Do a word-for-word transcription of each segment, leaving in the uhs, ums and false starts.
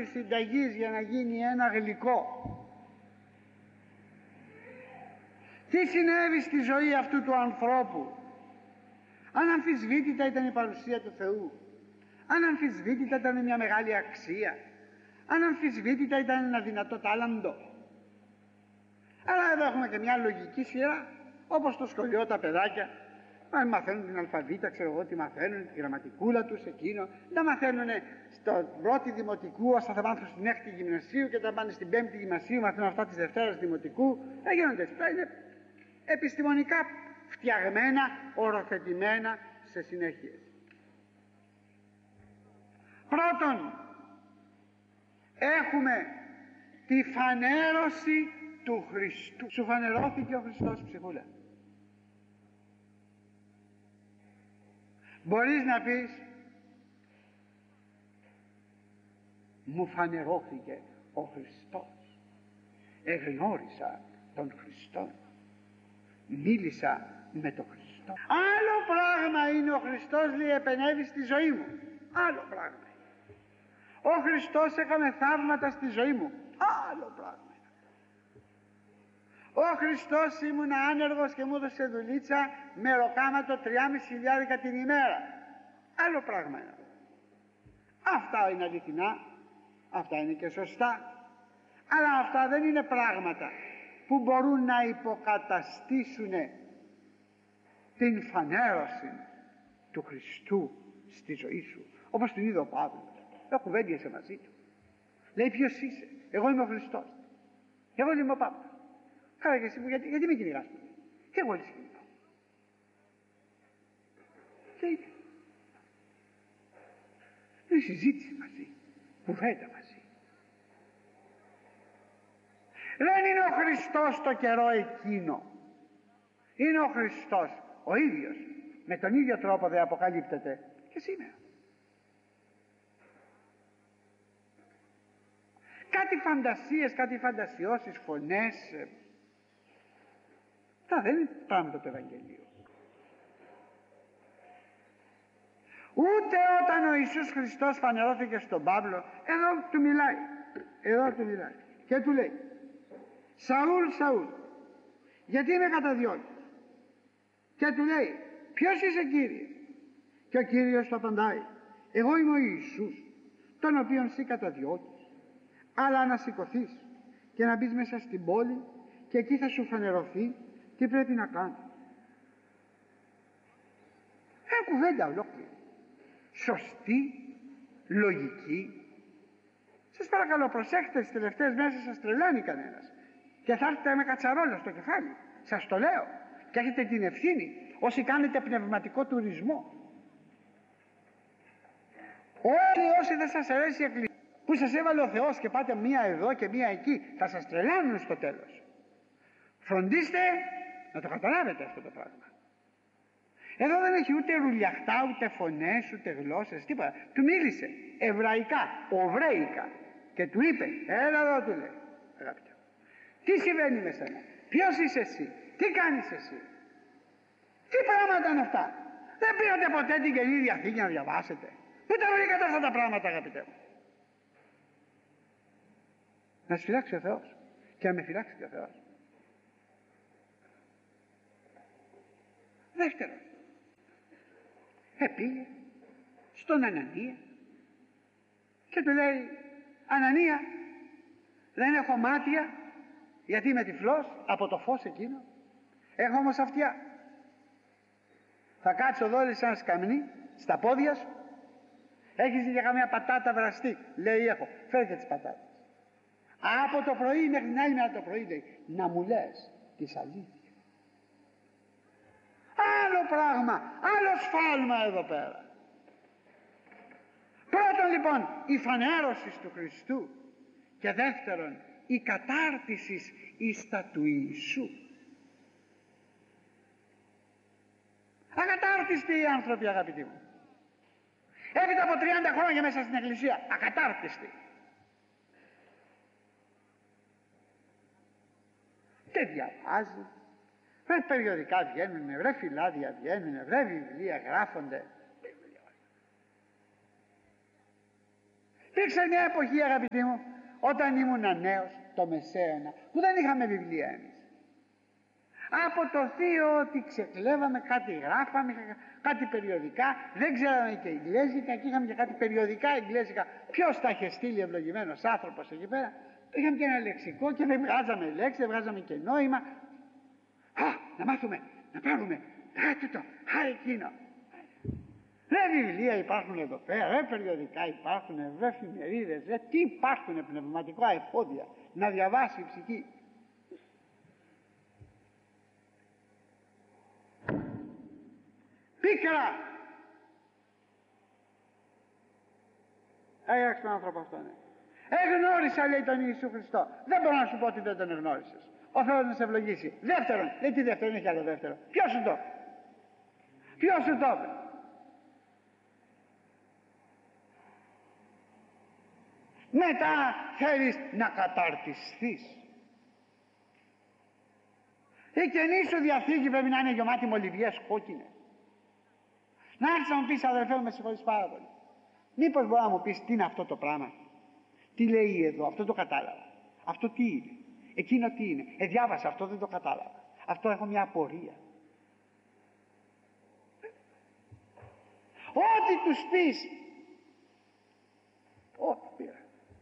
της συνταγής για να γίνει ένα γλυκό. Τι συνέβη στη ζωή αυτού του ανθρώπου? Αναμφισβήτητα ήταν η παρουσία του Θεού, αναμφισβήτητα ήταν μια μεγάλη αξία, αναμφισβήτητα ήταν ένα δυνατό τάλαντο. Αλλά εδώ έχουμε και μια λογική σειρά, όπως στο σχολείο τα παιδάκια μαθαίνουν την αλφαβήτα, ξέρω εγώ τι μαθαίνουν, τη γραμματικούλα τους εκείνο, τα μαθαίνουν στο πρώτη δημοτικού, ώστε θα πάνε στην έκτη γυμνασίου και θα πάνε στην πέμπτη γυμνασίου, μαθαίνουν αυτά της Δευτέρας δημοτικού. Δεν γίνονται έτσι, είναι επιστημονικά φτιαγμένα, οροθετημένα σε συνέχειες. Πρώτον, έχουμε τη φανέρωση του Χριστού. Σου φανερώθηκε ο Χριστός, ψυχούλα? Μπορείς να πεις μου φανερώθηκε ο Χριστός, εγνώρισα τον Χριστό, μίλησα με τον Χριστό. Άλλο πράγμα είναι ο Χριστός, λέει, επενέβη στη ζωή μου. Άλλο πράγμα είναι. Ο Χριστός έκανε θαύματα στη ζωή μου. Άλλο πράγμα. Ο Χριστός ήμουν άνεργος και μου έδωσε δουλίτσα με ροκάματο τριάμισι χιλιάρικα την ημέρα. Άλλο πράγμα είναι. Αυτά είναι αληθινά, αυτά είναι και σωστά, αλλά αυτά δεν είναι πράγματα που μπορούν να υποκαταστήσουν την φανέρωση του Χριστού στη ζωή σου, όπως την είδε ο Παύλος. Το κουβέντιασε μαζί του. Λέει, ποιος είσαι? Εγώ είμαι ο Χριστός. Εγώ είμαι ο Παύλος. Καλά, και εσύ μου, γιατί, γιατί με κυνηγάς? Και εγώ έτσι κυνηγάω. Και είπε. Είναι συζήτηση μαζί, κουβέντα μαζί. Δεν είναι ο Χριστός το καιρό εκείνο. Είναι ο Χριστός ο ίδιος. Με τον ίδιο τρόπο δεν αποκαλύπτεται και σήμερα. Κάτι φαντασίες, κάτι φαντασιώσεις, φωνές, αυτά δεν είναι πράγματα του Ευαγγελίου. Ούτε όταν ο Ιησούς Χριστός φανερώθηκε στον Παύλο, εδώ του μιλάει, εδώ του μιλάει και του λέει, Σαούλ, Σαούλ, γιατί με καταδιώκεις? Και του λέει, ποιος είσαι, Κύριε? Και ο Κύριος του απαντάει, εγώ είμαι ο Ιησούς, τον οποίον εσύ καταδιώκεις, αλλά να σηκωθείς και να μπεις μέσα στην πόλη και εκεί θα σου φανερωθεί τι πρέπει να κάνεις. Ένα κουβέντα ολόκληρη, σωστή, λογική. Σας παρακαλώ, προσέξτε, τις τελευταίες μέρες σας τρελάνει κανένας και θα έρθετε με κατσαρόλα στο κεφάλι. Σας το λέω και έχετε την ευθύνη όσοι κάνετε πνευματικό τουρισμό. Όλοι όσοι δεν σας αρέσει η εκκλησία που σας έβαλε ο Θεός και πάτε μία εδώ και μία εκεί, θα σας τρελάνουν στο τέλος. Φροντίστε να το καταλάβετε αυτό το πράγμα. Εδώ δεν έχει ούτε ρουλιαχτά, ούτε φωνές, ούτε γλώσσες, τίποτα. Του μίλησε εβραϊκά, οβραίικα και του είπε, έλα εδώ, του λέει, αγαπητέ, τι συμβαίνει με σένα, ποιος είσαι εσύ, τι κάνεις εσύ, τι πράγματα είναι αυτά? Δεν πήρατε ποτέ την Καινή Διαθήκη να διαβάσετε? Πού τα βρήκατε αυτά τα πράγματα, αγαπητέ μου? Να σε φυλάξει ο Θεός και να με φυλάξει και ο Θεός. Δεύτερον, επήγε στον Ανανία και του λέει, Ανανία, δεν έχω μάτια γιατί είμαι τυφλός από το φως εκείνο, έχω όμως αυτιά. Θα κάτσω εδώ σαν σκαμνί στα πόδια σου. Έχεις για καμία πατάτα βραστή? Λέει, έχω. Φέρτε τις πατάτες. Από το πρωί μέχρι την άλλη μέρα το πρωί, λέει, να μου λες τις αλήθειες. Άλλο πράγμα, άλλο σφάλμα εδώ πέρα. Πρώτον λοιπόν η φανέρωση του Χριστού και δεύτερον η κατάρτιση εις τα του Ιησού. Ακατάρτιστοι οι άνθρωποι, αγαπητοί μου. Έπειτα από τριάντα χρόνια μέσα στην εκκλησία, ακατάρτιστοι. Δεν διαβάζει, βρε περιοδικά βγαίνουν, βρε φυλάδια βγαίνουν, βρε βιβλία γράφονται. Υπήρξε μια εποχή, αγαπητοί μου, όταν ήμουν νέος, το Μεσαίωνα, που δεν είχαμε βιβλία εμείς. Από το θείο ότι ξεκλέβαμε, κάτι γράφαμε, κάτι περιοδικά, δεν ξέραμε και εγγλέζικα και είχαμε και κάτι περιοδικά εγγλέζικα. Ποιος τα είχε στείλει, ευλογημένος άνθρωπος εκεί πέρα. Είχαμε και ένα λεξικό και δεν βγάζαμε λέξη, δεν βγάζαμε και νόημα. Α, να μάθουμε, να πάρουμε, α, τούτο, α, εκείνο. Ρε βιβλία υπάρχουν εδώ πέρα, ρε περιοδικά υπάρχουν, ρε εφημερίδες, ρε τι υπάρχουν, πνευματικά εφόδια, να διαβάσει η ψυχή. Πίκρα! Έγραψε τον άνθρωπο αυτό, ναι. Εγνώρισα, λέει, τον Ιησού Χριστό. Δεν μπορώ να σου πω ότι δεν τον εγνώρισες. Ο Θεός να σε ευλογήσει. Δεύτερον, λέει τι δεύτερον, έχει άλλο δεύτερο. Ποιος σου το είπε? Ποιος σου το είπε? Μετά θέλεις να καταρτιστείς. Η καινή σου Διαθήκη πρέπει να είναι γεμάτη μολυβιές κόκκινες. Να έρθεις να μου πεις, αδελφέ μου, με συγχωρείς πάρα πολύ. Μήπως μπορεί να μου πεις τι είναι αυτό το πράγμα? Τι λέει εδώ, αυτό το κατάλαβα. Αυτό τι είναι, εκείνο τι είναι. Ε, διάβασα αυτό, δεν το κατάλαβα. Αυτό έχω μια απορία. Ό,τι τους πεις, ό,τι πήρα.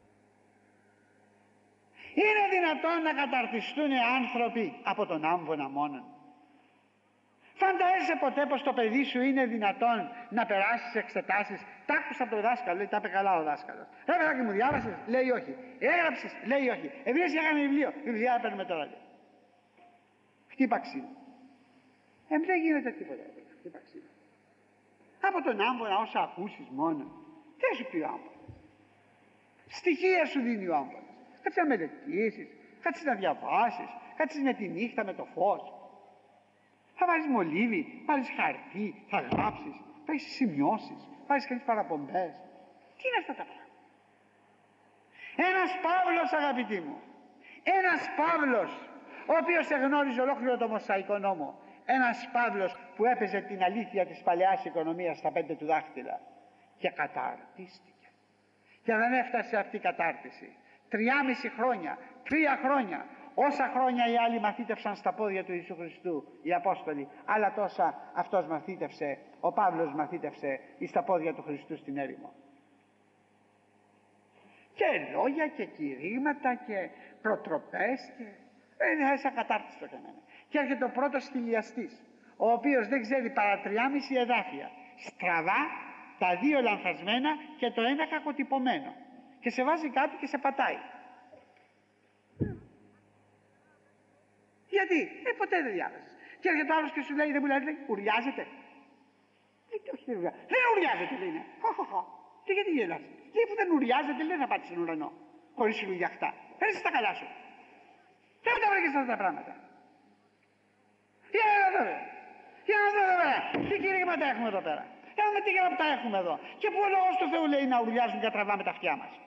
Είναι δυνατόν να καταρτιστούν άνθρωποι από τον άμβονα μόνον? Φαντάζεσαι ποτέ πως το παιδί σου είναι δυνατόν να περάσεις εξετάσεις? Τ' άκουσα από τον δάσκαλο, λέει, τα είπε καλά ο δάσκαλος. Ρε παιδάκι μου, διάβασες? Λέει όχι. Έγραψες? Λέει όχι. Επειδή έκανε βιβλίο, βιβλία έπαιρνε τώρα, λέει. Χτύπα ξύλο. Ε, δεν γίνεται τίποτα, χτύπα ξύλο. Από τον άμβονα όσα ακούσεις μόνο, τι σου πει ο άμβονας? Στοιχεία σου δίνει ο άμβονας. Κάτσε να μελετήσεις, κάτσε να διαβάσεις, κάτσε με τη νύχτα με το φως. Θα βάλεις μολύβι, βάλεις χαρτί, θα γράψεις, θα έχεις σημειώσεις, θα έχεις κανείς παραπομπές. Τι είναι αυτά τα πράγματα? Ένας Παύλος, αγαπητοί μου, ένας Παύλος, ο οποίος εγνώριζε ολόκληρο το Μωσαϊκό νόμο, ένας Παύλος που έπαιζε την αλήθεια της παλαιάς οικονομίας στα πέντε του δάχτυλα και καταρτίστηκε. Και δεν έφτασε αυτή η κατάρτιση. Τριάμιση χρόνια, τρία χρόνια, όσα χρόνια οι άλλοι μαθήτευσαν στα πόδια του Ιησού Χριστού, οι Απόστολοι, άλλα τόσα αυτός μαθήτευσε, ο Παύλος μαθήτευσε στα πόδια του Χριστού στην έρημο. Και λόγια και κηρύγματα και προτροπές και... είναι σαν κατάρτιστο για μένα. Και έρχεται ο πρώτος στυλιαστής, ο οποίος δεν ξέρει παρά τριάμιση εδάφια, στραβά, τα δύο λανθασμένα και το ένα κακοτυπωμένο, και σε βάζει κάτω και σε πατάει. Γιατί? Ε, ποτέ δεν διάβασες. Και έρχεται ο άλλος και σου λέει, δεν μου λέει, ουριάζεται? Λέει, όχι, δεν ουριάζεται. Δεν ουριάζεται, λέει, ναι. Χαχαχα. Και γιατί γελάς? Λέει, που δεν ουριάζεται, λέει, να πάτε στον ουρανό. Χωρίς σιλουγιαχτά. Έρχεσαι στα καλά σου. Δεν τα βρήκες αυτά τα πράγματα. Για να δω, βέβαια. Για να δω, βέβαια. Τι κηρύγματα έχουμε εδώ πέρα. Για να δούμε τι γραπτά έχουμε εδώ. Και που ο λόγος του Θεού λέει να ουριάζουν και τραβάμε τα αυτιά μας.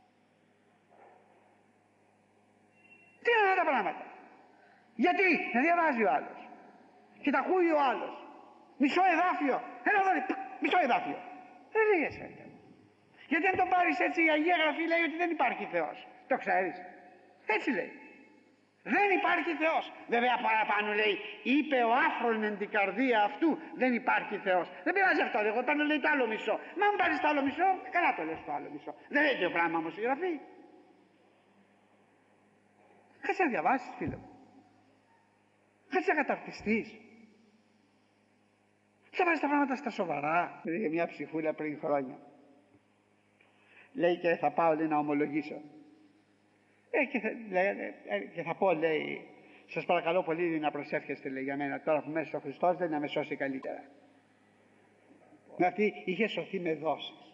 Τι είναι αυτά τα πράγματα? Γιατί να διαβάζει ο άλλος και τα ακούει ο άλλος. Μισό εδάφιο. Έλα εδώ, μισό εδάφιο. Δεν λέει εσένα. Γιατί αν το πάρεις έτσι, η Αγία Γραφή λέει ότι δεν υπάρχει Θεός. Το ξέρεις? Έτσι λέει. Δεν υπάρχει Θεός. Βέβαια παραπάνω λέει, είπε ο άφρον εν την καρδία αυτού, δεν υπάρχει Θεός. Δεν πειράζει αυτό, εγώ πάνω λέει το άλλο μισό. Μα αν πάρεις το άλλο μισό, καλά το λες το άλλο μισό. Δεν λέει το πράγμα όμως η Γραφή. Κάτσε να διαβάσεις, φίλε μου. Κάτσε να καταρτιστείς. Θα βάζεις τα πράγματα στα σοβαρά. Είχε μια ψυχούλα πριν χρόνια. Λέει και θα πάω, λέει, να ομολογήσω. Ε, και, θα, λέει, ε, και θα πω, λέει, σας παρακαλώ πολύ να προσεύχεστε, λέει, για μένα τώρα που μέσα ο Χριστός δεν να με σώσει καλύτερα. Αυτή είχε σωθεί με δόσεις.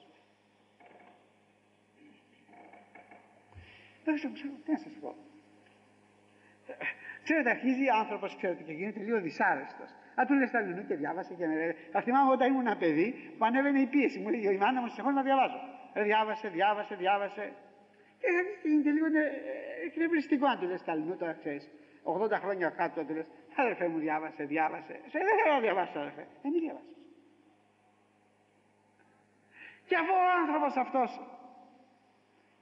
Δεν ξέρω, τι να σας πω. Ξέρετε, αρχίζει ο άνθρωπος, ξέρετε, και γίνεται λίγο δυσάρεστος. Αν του λες τα λουνού και διάβασε και με... Θα θυμάμαι όταν ήμουν ένα παιδί που ανέβαινε η πίεση. Μου λέει η μάνα μου συνεχώς να διαβάζω. Ε, διάβασε, διάβασε, διάβασε. Και είναι και λίγο εκνευριστικό αν του λες τα λουνού, τώρα ξέρεις. ογδόντα χρόνια κάτω του λες, αδερφέ μου, διάβασε, διάβασε. Σε δεν θέλω να διαβάσω, αδερφέ. Δεν μη διαβάσεις. Και αφού ο άνθρωπος αυτός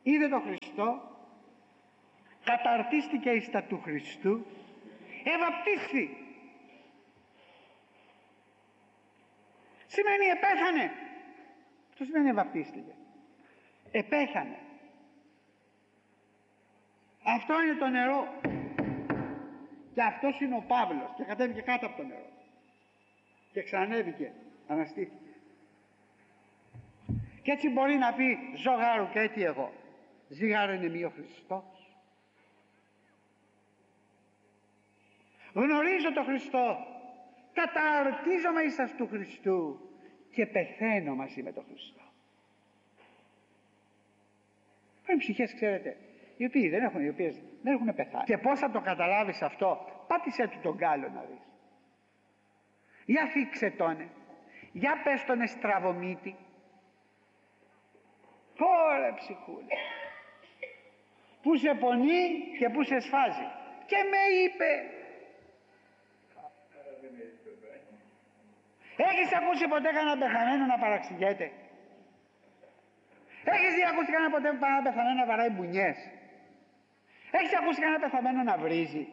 είδε τον Χριστό, καταρτίστηκε εις τα του Χριστού, ευαπτίσθη. Σημαίνει επέθανε. Αυτό σημαίνει ευαπτίστηκε. Επέθανε. Αυτό είναι το νερό. Και αυτός είναι ο Παύλος. Και κατέβηκε κάτω από το νερό. Και ξανέβηκε. Αναστήθηκε. Και έτσι μπορεί να πει ζωγάρου και έτσι εγώ. Ζυγάρο είναι μη ο Χριστός. Γνωρίζω τον Χριστό. Καταρτίζομαι εις του Χριστού. Και πεθαίνω μαζί με τον Χριστό. Υπάρχουν ψυχές, ξέρετε, οι, οποίοι δεν έχουν, οι οποίες δεν έχουν πεθάνει. Και πώς θα το καταλάβεις αυτό? Πάτησέ του τον γκάλο να δεις. Για θίξε τόνε. Για πες τον στραβομύτη. Πόρε ψυχούλα. Που σε πονεί και που σε σφάζει. Και με είπε. Έχεις ακούσει ποτέ κανένα πεθαμένο να παραξηγέται? Έχεις δει ακούσει κανένα ποτέ κανένα πεθαμένο να βαράει μπουνιές? Έχεις ακούσει κανένα πεθαμένο να βρίζει?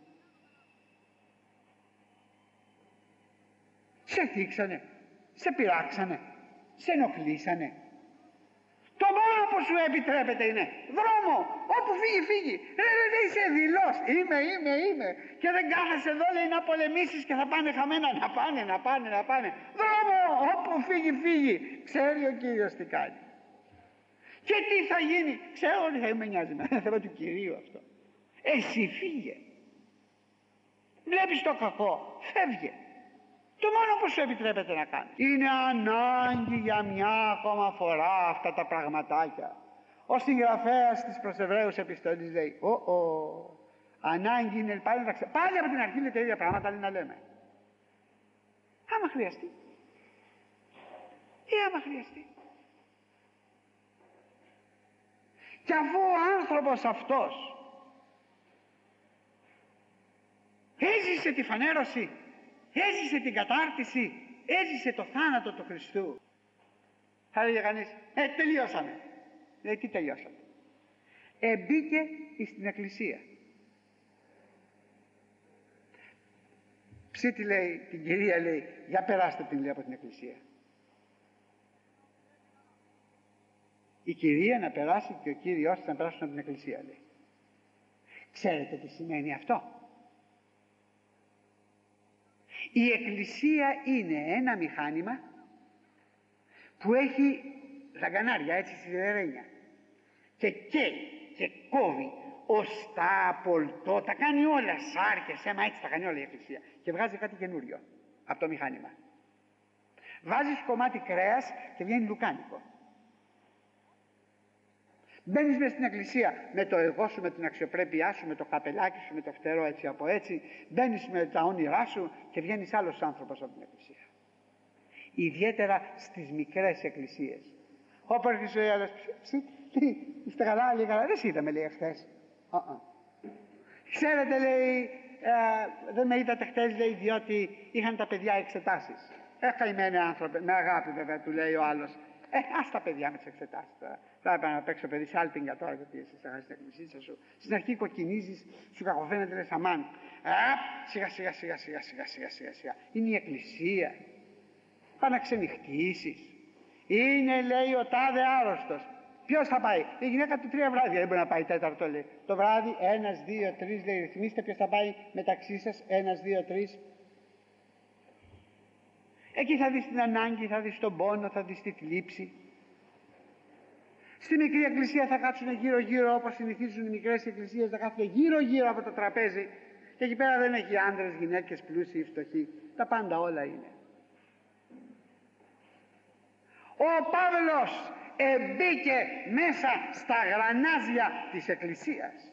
Σε θίξανε, σε πειράξανε, σε ενοχλήσανε? Το μόνο που σου επιτρέπεται είναι δρόμο, όπου φύγει φύγει. Ρε ρε ρε, είσαι δειλός. Είμαι, είμαι, είμαι. Και δεν κάθεσαι εδώ, λέει, να πολεμήσεις και θα πάνε χαμένα. Να πάνε, να πάνε, να πάνε. Δρόμο, όπου φύγει φύγει. Ξέρει ο Κύριος τι κάνει. Και τι θα γίνει? Ξέρω ότι θα με νοιάζει. Είναι θέμα του Κυρίου αυτό. Εσύ φύγε. Βλέπεις το κακό, φεύγε. Το μόνο που σου επιτρέπεται να κάνεις. Είναι ανάγκη για μια ακόμα φορά αυτά τα πραγματάκια. Ο συγγραφέας της προς Εβραίους επιστολής λέει, ο, ο, ανάγκη είναι πάλι να ξέρουμε. Πάλι από την αρχή είναι τα ίδια πράγματα, αλλά να λέμε. Άμα χρειαστεί. Ή άμα χρειαστεί. Και αφού ο άνθρωπος αυτός έζησε τη φανέρωση, έζησε την κατάρτιση, έζησε το θάνατο του Χριστού, θα λέγε κανείς, ε, τελειώσαμε. Λέει, τι τελειώσαμε? Ε, μπήκε στην εκκλησία. Ψήτη, λέει, την κυρία, λέει, για περάστε την, λέει, από την εκκλησία. Η κυρία να περάσει και ο Κύριος της να περάσουν από την εκκλησία, λέει. Ξέρετε τι σημαίνει αυτό? Η εκκλησία είναι ένα μηχάνημα που έχει ζαγκανάρια, έτσι, σιδερένια, και καίει και κόβει οστά, πολτό, τα κάνει όλα, σάρκες, αίμα, έτσι τα κάνει όλα η εκκλησία, και βγάζει κάτι καινούριο από το μηχάνημα. Βάζεις κομμάτι κρέας και βγαίνει λουκάνικο. Μπαίνεις μες στην εκκλησία με το εγώ σου, με την αξιοπρέπειά σου, με το καπελάκι σου, με το φτερό έτσι από έτσι. Μπαίνεις με τα όνειρά σου και βγαίνεις άλλος άνθρωπος από την εκκλησία. Ιδιαίτερα στις μικρές εκκλησίες. Όπου έρχεσαι ο άλλος, τι, είστε καλά, λέει, καλά, δεν σε είδαμε, λέει, χθες. Uh-uh. Ξέρετε, λέει, ε, δεν με είδατε χθες, λέει, διότι είχαν τα παιδιά εξετάσεις. Ε, καημένοι άνθρωποι, με αγάπη βέβαια, του λέει ο άλλος. Ε, ας τα παιδιά με τις εξετάσεις τώρα. Θα έπρεπε να παίξω παιδί σάλπιγγα τώρα, γιατί εσύ θα χάσει την εκκλησία σου. Στην αρχή κοκκινίζεις, σου κακοφαίνεται, λες αμάν. Α, σιγά σιγά σιγά σιγά σιγά σιγά σιγά σιγά. Είναι η εκκλησία. Πά να ξενυχτήσεις. Είναι, λέει, ο τάδε άρρωστος. Ποιος θα πάει? Η γυναίκα του τρία βράδια δεν μπορεί να πάει τέταρτο, λέει. Το βράδυ, ένας, δύο, τρεις, λέει, ρυθμίστε ποιος θα πάει μεταξύ σας, ένας, δύο, τρεις. Εκεί θα δεις την ανάγκη, θα δεις τον πόνο, θα δεις τη θλίψη. Στη μικρή εκκλησία θα κάτσουν γύρω-γύρω, όπως συνηθίζουν οι μικρές εκκλησίες, θα κάτσουν γύρω-γύρω από το τραπέζι. Και εκεί πέρα δεν έχει άντρες, γυναίκες, πλούσιοι, φτωχοί. Τα πάντα όλα είναι. Ο Παύλος εμπήκε μέσα στα γρανάζια της εκκλησίας.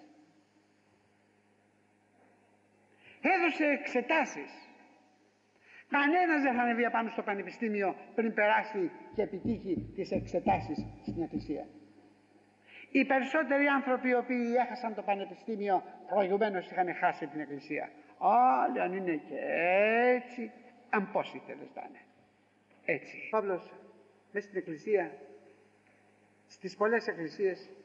Έδωσε εξετάσεις. Κανένας δεν θα ανεβεί απάνω στο πανεπιστήμιο πριν περάσει και επιτύχει τις εξετάσεις στην εκκλησία. Οι περισσότεροι άνθρωποι οι οποίοι έχασαν το πανεπιστήμιο προηγουμένως είχαν χάσει την εκκλησία. Άλλοι αν είναι και έτσι, αν πώς ήθελες να είναι. Έτσι. Παύλος μέσα στην εκκλησία, στις πολλές εκκλησίες,